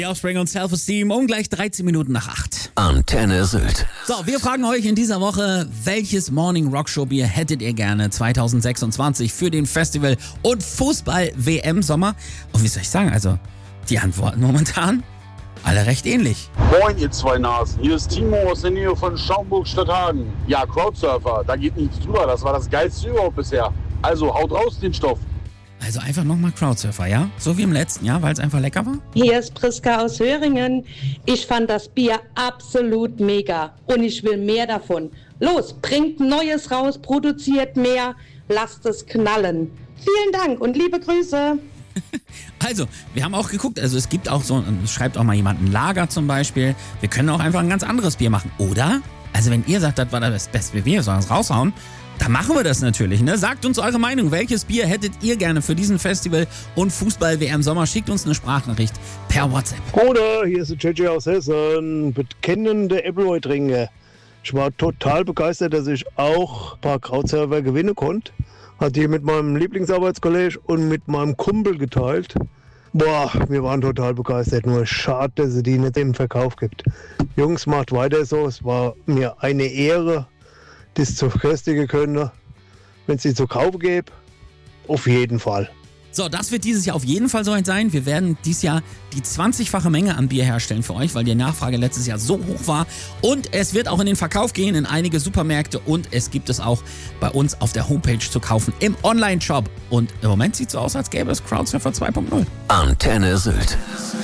The Offspring und Self-Esteem um gleich 13 Minuten nach 8. Antenne Sylt. So, wir fragen euch in dieser Woche, welches Morning Rock Show Bier hättet ihr gerne 2026 für den Festival- und Fußball-WM-Sommer? Und wie soll ich sagen, also die Antworten momentan alle recht ähnlich. Moin, ihr zwei Nasen. Hier ist Timo aus der Nähe von Schaumburg-Stadthagen. Ja, Crowdsurfer, da geht nichts drüber. Das war das Geilste überhaupt bisher. Also, haut raus den Stoff. Also einfach nochmal Crowdsurfer, ja? So wie im letzten Jahr, weil es einfach lecker war? Hier ist Priska aus Höringen. Ich fand das Bier absolut mega und ich will mehr davon. Los, bringt Neues raus, produziert mehr, lasst es knallen. Vielen Dank und liebe Grüße. Also, wir haben auch geguckt, also es gibt auch so, schreibt auch mal jemand ein Lager zum Beispiel. Wir können auch einfach ein ganz anderes Bier machen, oder? Also wenn ihr sagt, das war das beste Bier, sollen wir es raushauen, dann machen wir das natürlich, ne? Sagt uns eure Meinung. Welches Bier hättet ihr gerne für diesen Festival- und Fußball-WM-Sommer? Schickt uns eine Sprachnachricht per WhatsApp. Bruder, hier ist der JJ aus Hessen, bekennende Appleboy-Trinker. Ich war total begeistert, dass ich auch ein paar Krautserver gewinnen konnte. Hat die mit meinem Lieblingsarbeitskollege und mit meinem Kumpel geteilt. Boah, wir waren total begeistert. Nur schade, dass es die nicht im Verkauf gibt. Jungs, macht weiter so. Es war mir eine Ehre, das zu köstigen können. Wenn es die zu kaufen gäbe, auf jeden Fall. So, das wird dieses Jahr auf jeden Fall so sein. Wir werden dieses Jahr die 20-fache Menge an Bier herstellen für euch, weil die Nachfrage letztes Jahr so hoch war. Und es wird auch in den Verkauf gehen in einige Supermärkte und es gibt es auch bei uns auf der Homepage zu kaufen im Online-Shop. Und im Moment sieht es so aus, als gäbe es Crowdsurfer 2.0. Antenne Sylt.